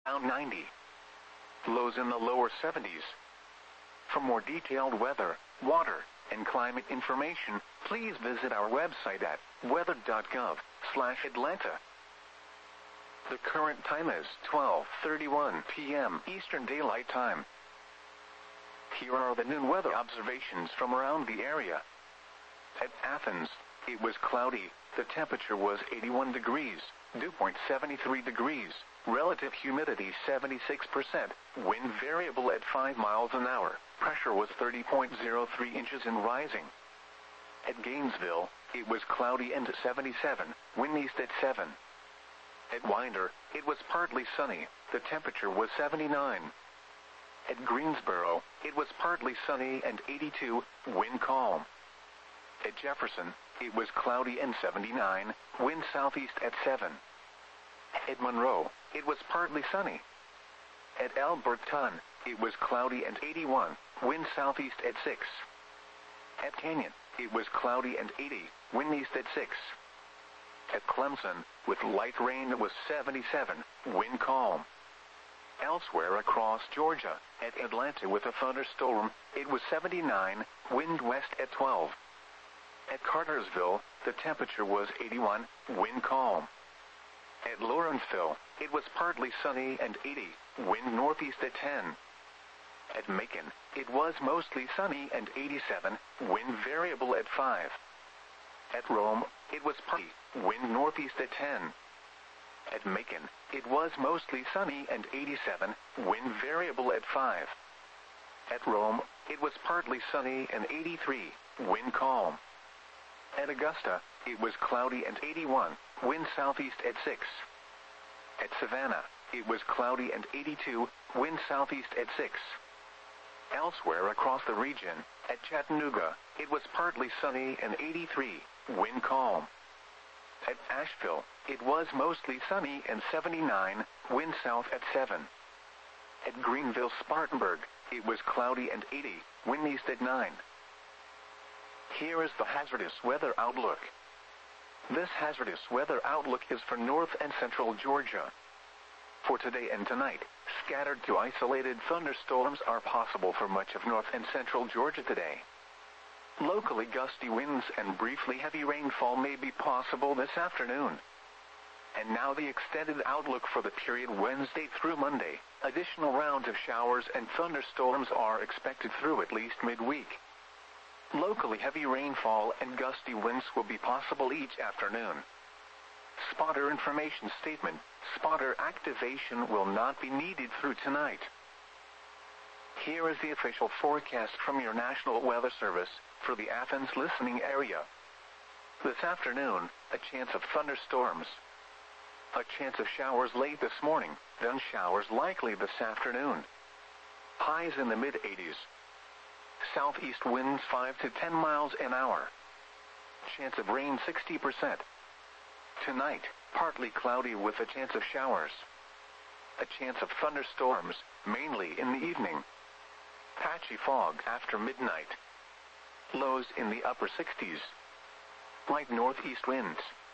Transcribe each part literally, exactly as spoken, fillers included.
around ninety. Lows in the lower seventies. For more detailed weather, water, and climate information, please visit our website at weather dot gov slash Atlanta. The current time is twelve thirty-one p m Eastern Daylight Time. Here are the noon weather observations from around the area. At Athens, it was cloudy. The temperature was eighty-one degrees, dew point seventy-three degrees, relative humidity seventy-six percent, wind variable at five miles an hour, pressure was thirty point zero three inches and rising. At Gainesville, it was cloudy and seventy-seven, wind east at seven. At Winder, it was partly sunny, the temperature was seventy-nine. At Greensboro, it was partly sunny and eighty-two, wind calm. At Jefferson, it was cloudy and seventy-nine, wind southeast at seven. At Monroe, it was partly sunny. At Alberton, it was cloudy and eighty-one, wind southeast at six. At Canyon, it was cloudy and eighty, wind east at six. At Clemson, with light rain, it was seventy-seven, wind calm. Elsewhere across Georgia, at Atlanta with a thunderstorm, it was seventy-nine, wind west at twelve. At Cartersville, the temperature was eighty-one, wind calm. At Lawrenceville, it was partly sunny and eighty, wind northeast at ten. At Macon, it was mostly sunny and eighty-seven, wind variable at five. At Rome, it was partly, wind northeast at ten. At Macon, it was mostly sunny and eighty-seven, wind variable at five. At Rome, it was partly sunny and eighty-three, wind calm. At Augusta, it was cloudy and eighty-one, wind southeast at six. At Savannah, it was cloudy and eighty-two, wind southeast at six. Elsewhere across the region, at Chattanooga, it was partly sunny and eighty-three, wind calm. At Asheville, it was mostly sunny and seventy-nine, wind south at seven. At Greenville-Spartanburg, it was cloudy and eighty, wind east at nine. Here is the hazardous weather outlook. This hazardous weather outlook is for north and central Georgia. For today and tonight, scattered to isolated thunderstorms are possible for much of north and central Georgia today. Locally gusty winds and briefly heavy rainfall may be possible this afternoon. And now the extended outlook for the period Wednesday through Monday. Additional rounds of showers and thunderstorms are expected through at least midweek. Locally heavy rainfall and gusty winds will be possible each afternoon. Spotter information statement. Spotter activation will not be needed through tonight. Here is the official forecast from your National Weather Service for the Athens listening area. This afternoon, a chance of thunderstorms. A chance of showers late this morning, then showers likely this afternoon. Highs in the mid eighties. Southeast winds five to ten miles an hour. Chance of rain sixty percent. Tonight, partly cloudy with a chance of showers. A chance of thunderstorms, mainly in the evening. Patchy fog after midnight. Lows in the upper sixties. Light northeast winds.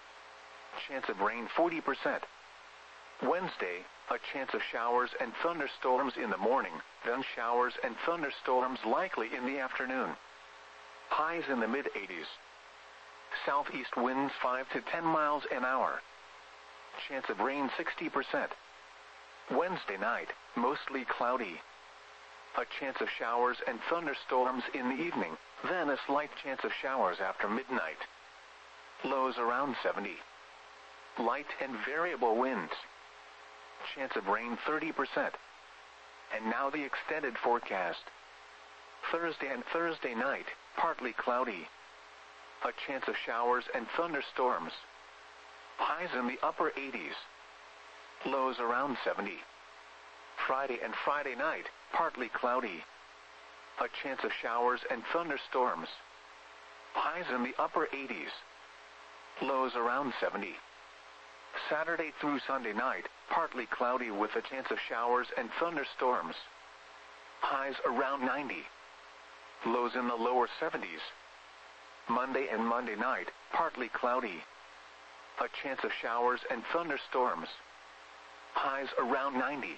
Chance of rain forty percent. Wednesday, a chance of showers and thunderstorms in the morning, then showers and thunderstorms likely in the afternoon. Highs in the mid eighties. Southeast winds five to ten miles an hour. Chance of rain sixty percent. Wednesday night, mostly cloudy. A chance of showers and thunderstorms in the evening, then a slight chance of showers after midnight. Lows around seventy. Light and variable winds. Chance of rain thirty percent. And now the extended forecast. Thursday and Thursday night, partly cloudy. A chance of showers and thunderstorms. Highs in the upper eighties. Lows around seventy. Friday and Friday night, partly cloudy. A chance of showers and thunderstorms. Highs in the upper eighties. Lows around seventy. Saturday through Sunday night, partly cloudy with a chance of showers and thunderstorms. Highs around ninety. Lows in the lower seventies. Monday and Monday night, partly cloudy. A chance of showers and thunderstorms. Highs around ninety.